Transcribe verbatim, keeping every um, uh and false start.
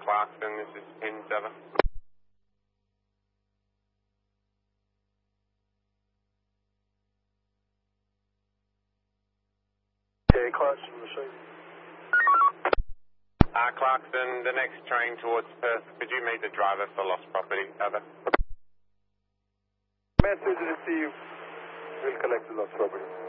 Clarkson, this is N seven. Okay, Clarkson, receive. Uh, Clarkson, the next train towards Perth, could you meet the driver for lost property? Over. Message received. We'll collect the lost property.